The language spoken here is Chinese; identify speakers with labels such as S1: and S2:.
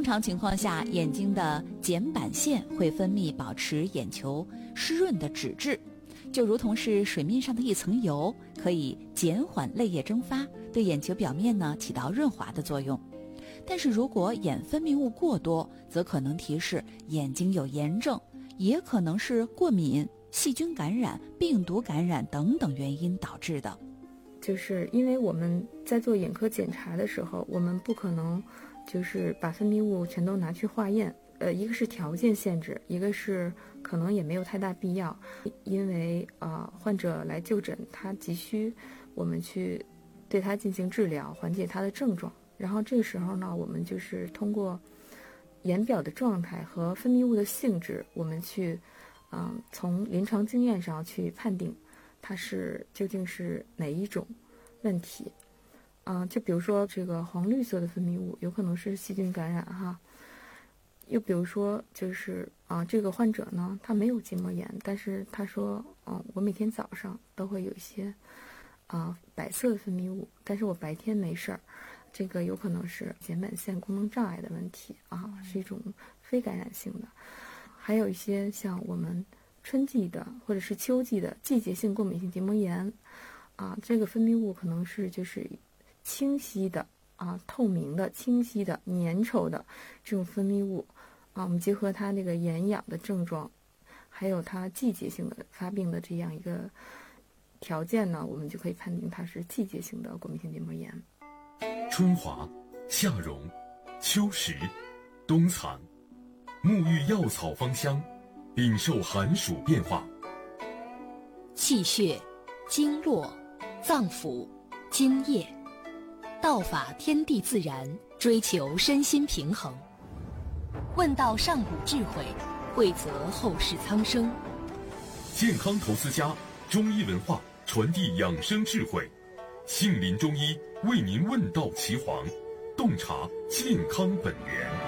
S1: 常情况下，眼睛的睑板腺会分泌保持眼球湿润的脂质，就如同是水面上的一层油，可以减缓泪液蒸发，对眼球表面呢起到润滑的作用。但是如果眼分泌物过多，则可能提示眼睛有炎症，也可能是过敏、细菌感染、病毒感染等等原因导致的。
S2: 就是因为我们在做眼科检查的时候，我们不可能就是把分泌物全都拿去化验，一个是条件限制，一个是可能也没有太大必要，因为患者来就诊，他急需我们去对他进行治疗，缓解他的症状。然后这个时候呢，我们就是通过眼表的状态和分泌物的性质，我们去从临床经验上去判定它是究竟是哪一种问题。就比如说这个黄绿色的分泌物有可能是细菌感染哈，又比如说就是这个患者呢他没有结膜炎，但是他说我每天早上都会有一些白色的分泌物，但是我白天没事儿，这个有可能是睑板腺功能障碍的问题是一种非感染性的。还有一些像我们春季的或者是秋季的季节性过敏性结膜炎这个分泌物可能是就是清晰的透明的、清晰的、粘稠的这种分泌物我们结合它那个眼痒的症状，还有它季节性的发病的这样一个条件呢，我们就可以判定它是季节性的过敏性结膜炎。
S3: 春华、夏荣、秋实、冬藏，沐浴药草芳香，禀受寒暑变化。
S4: 气血、经络、脏腑、津液，道法天地自然，追求身心平衡。问道上古智慧，惠泽后世苍生。
S3: 健康投资家，中医文化传递养生智慧，杏林中医为您问道岐黄，洞察健康本源。